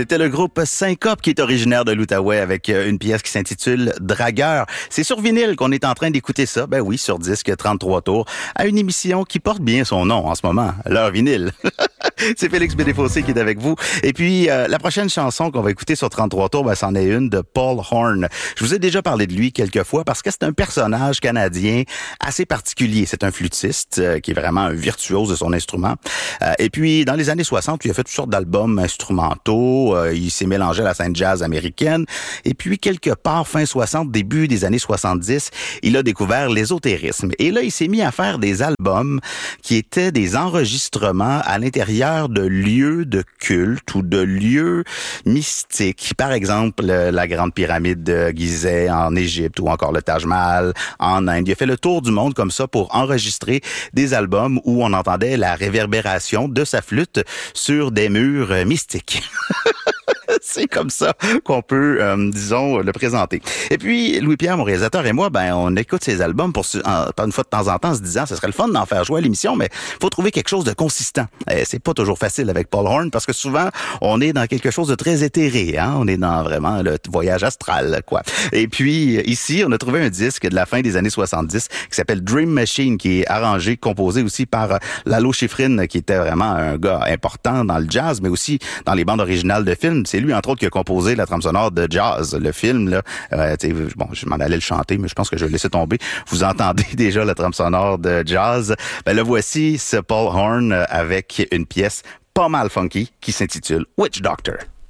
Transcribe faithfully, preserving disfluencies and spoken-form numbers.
C'était le groupe Syncope qui est originaire de l'Outaouais avec une pièce qui s'intitule Dragueur. C'est sur vinyle qu'on est en train d'écouter ça. Ben oui, sur disque trente-trois tours à une émission qui porte bien son nom en ce moment, l'heure vinyle. C'est Félix Bédéfossé qui est avec vous. Et puis, euh, la prochaine chanson qu'on va écouter sur trente-trois tours, ben, c'en est une de Paul Horn. Je vous ai déjà parlé de lui quelques fois parce que c'est un personnage canadien assez particulier. C'est un flûtiste euh, qui est vraiment un virtuose de son instrument. Euh, et puis, dans les années soixante, il a fait toutes sortes d'albums instrumentaux. Euh, il s'est mélangé à la scène jazz américaine. Et puis, quelque part, fin soixante, début des années soixante-dix, il a découvert l'ésotérisme. Et là, il s'est mis à faire des albums qui étaient des enregistrements à l'intérieur de lieux de culte ou de lieux mystiques. Par exemple, la Grande Pyramide de Gizeh en Égypte ou encore le Taj Mahal en Inde. Il a fait le tour du monde comme ça pour enregistrer des albums où on entendait la réverbération de sa flûte sur des murs mystiques. C'est comme ça qu'on peut, euh, disons, le présenter. Et puis, Louis-Pierre, mon réalisateur, et moi, ben, on écoute ces albums pour, en, une fois de temps en temps, en se disant, ce serait le fun d'en faire jouer à l'émission, mais faut trouver quelque chose de consistant. Et c'est pas toujours facile avec Paul Horn, parce que souvent, on est dans quelque chose de très éthéré, hein. On est dans vraiment le voyage astral, quoi. Et puis, ici, on a trouvé un disque de la fin des années soixante-dix qui s'appelle Dream Machine, qui est arrangé, composé aussi par Lalo Schifrin, qui était vraiment un gars important dans le jazz, mais aussi dans les bandes originales de films. C'est lui, entre autres, qui a composé la trame sonore de Jazz, le film, là. Euh, bon, je m'en allais le chanter, mais je pense que je vais le laisser tomber. Vous entendez déjà la trame sonore de Jazz. Ben, le voici, ce Paul Horn avec une pièce pas mal funky qui s'intitule Witch Doctor.